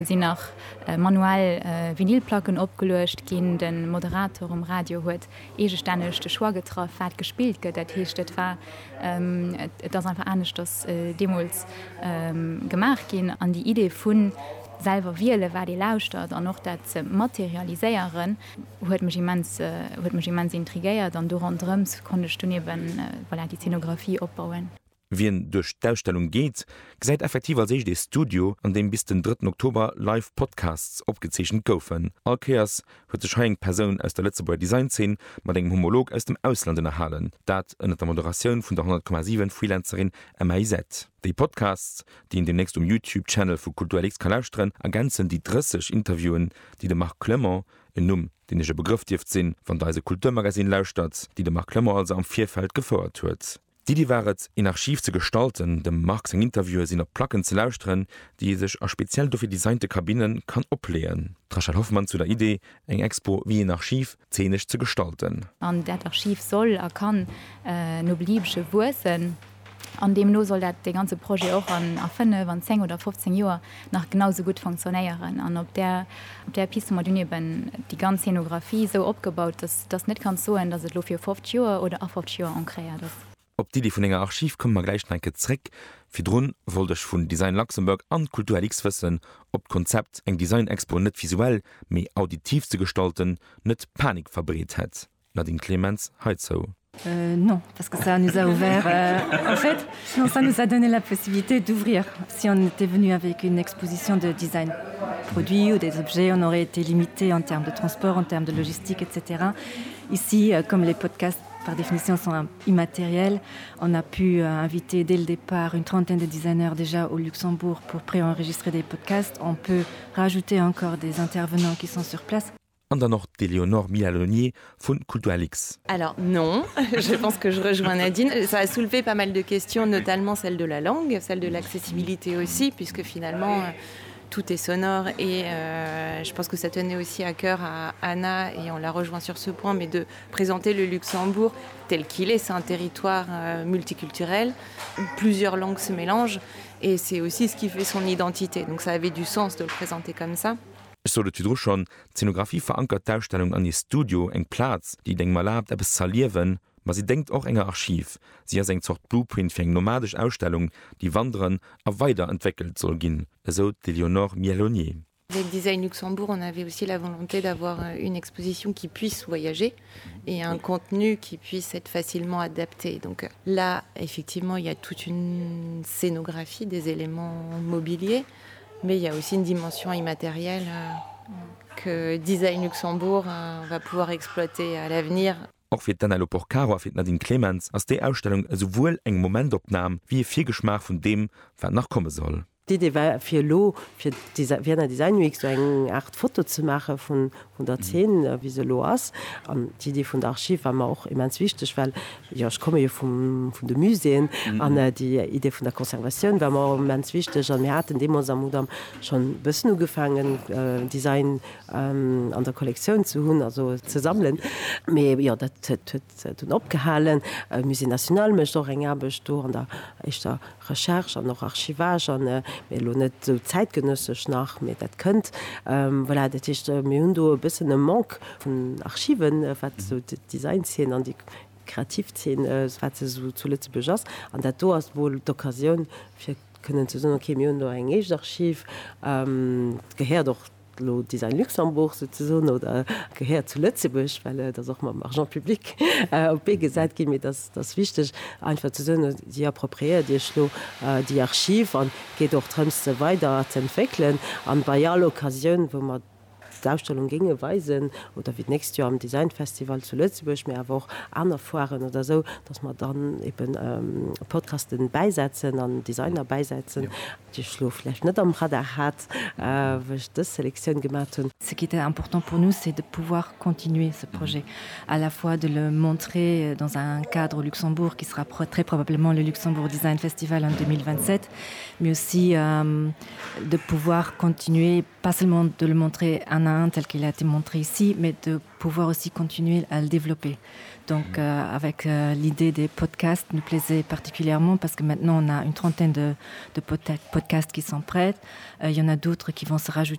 sie nach manuell Vinylplacken abgelöscht gehen, den Moderator im Radio hat ständig die Schwur getroffen, hat gespielt, das war das einfach anders, das Demos gemacht gehen an die Idee von selber wiele war die lauscht an noch dat ze materialiseieren huet mich immens intrigiert an do an Drums konnte stuwen die Szenografie opbauen. Wie en durch Darstellung geht, seid effektiv als ich das Studio, an dem bis den 3. Oktober Live-Podcasts abgezeschen goufen. Alkeas huet sech eng Person aus der Lützeburger Design-Szene mat engem Homolog aus dem Ausland erhalen. Dat ënner der Moderation vun der 100,7 Freelancerin MIZ. Die Podcasts, die in demnächst YouTube-Channel vu Kulturelix kann lauschtren, ergänzen die 30 Interviewen, die de Marc Clement en den ich Begriff dieft sinn van deise Kulturmagasin lauscht, die de Marc Clement also am Vierfeld gefordert huet. Die waret in Archiv zu gestalten, dem Marx eng Interviewer sinn Placken ze lauschtren, die sech a speziell dofir designte Kabinen kann opleen. Trachel Hoffmann zu der Idee, eng Expo wie in Archiv szenisch zu gestalten. An dat Archiv soll kann no bliebsche Wursen. An dem no soll dat de ganze Projekt auch an 5, 10 oder 15 Joer nach genauso gut funktionieren. An op der Piste ben die ganze Szenografie so opgebaut, dass das net kann so, dass het lo für 50 Joer oder 50 Joer ankreiert ist. Op die vun enger Archiv kommen man gleich enkereck. Fidrun wolltech vun Design Luxemburg an Kulturelix wëssen, op Konzept eng Design-Expo net visuell méi auditiv zu gestalten, net Panik verbreet het. Nadine Clemens Heizau. Non, parce que ça nous a ouvert. En fait, ça nous a donné la possibilité d'ouvrir. Si on était venu avec une exposition de design produit ou des objets, on aurait été limité en termes de transport, en termes de logistique, etc. Ici, comme les podcasts par définition sont immatériels, on a pu inviter dès le départ une trentaine de designers déjà au Luxembourg pour préenregistrer des podcasts. On peut rajouter encore des intervenants qui sont sur place. Und dann noch Léonore Mialonier von Kulturelix. Alors non, je pense que je rejoins Nadine. Ça a soulevé pas mal de questions, notamment celle de la langue, celle de l'accessibilité aussi, puisque finalement tout est sonore et je pense que ça tenait aussi à cœur à Anna et on la rejoint sur ce point, mais de présenter le Luxembourg tel qu'il est. C'est un territoire multiculturel, plusieurs langues se mélangent et c'est aussi ce qui fait son identité. Donc ça avait du sens de le présenter comme ça. So du schon Szenografie verankert Darstellung an die Studio eng Platz, die denk mal labt es salieren, was sie denkt auch enger Archiv. Sie hat eng zocht Blueprint für eng nomadisch Ausstellung, die wandern a weiterentwickelt soll gin. So Léonore Mialonier. Avec Design Luxembourg, on avait aussi la volonté d'avoir une exposition qui puisse voyager et un contenu qui puisse être facilement adapté. Donc là, effectivement, il y a toute une scénographie, des éléments mobiliers. Mais il y a aussi une dimension immatérielle que Design Luxembourg va pouvoir exploiter à l'avenir. Auch fir dann por Caro fir Nadine Clemens ass de Ausstellung sowohl eng Momentopnahme wie viel Geschmack von dem, was nachkommen soll. Die Idee war für Lo, für der Design UX so eine Art Foto zu machen von der Szene, wie sie lo ist. Und die Idee von der Archiv war mir auch immens wichtig, weil ja, ich komme ja von den Museen und die Idee von der Konservation war mir auch immens wichtig. Und wir hatten dem Mudam schon ein bisschen angefangen, Design an der Kollektion zu haben, also zu sammeln. Aber ja, das hat abgehalten. Musée National möchte auch eng Arbeit an der Recherche und noch Archivage und net so zeitgenössisch nach mir dat könnt voilà, dat ist mir bis Mank von Archiven wat so Designszenen an die Kreativszenen wat so zuletzt bejas an dat do hast wohl d'Occasion fir können zu so okay, eng Archiv gehör doch Design Luxembourg oder gehört zu Lützeburg, weil das auch mal Argent public op gesagt gi mir das wichtig einfach zu sagen, die appropriiert die Archiv an geht doch tremste weiter zu entwickeln an bei aller Occasion, wo man Ausstellung ginge weisen oder wie nächstes Jahr am Designfestival zu Lützeburg mir aber auch anerfahren oder so, dass man dann eben Podcasten beisetzen, an Designer beisetzen, die Schlo vielleicht nicht am Radar hat, das Selektion gemacht haben. Ce qui était important pour nous, c'est de pouvoir continuer ce projet, à la fois de le montrer dans un cadre au Luxembourg qui sera très probablement le Luxembourg Design Festival en 2027, mais aussi de pouvoir continuer, pas seulement de le montrer en a un tel qu'il a été montré ici, mais de pouvoir aussi continuer à le développer. Donc avec l'idée des podcasts nous plaisait particulièrement parce que maintenant on a une trentaine de podcasts qui sont prêts. Il y en a d'autres qui vont se rajouter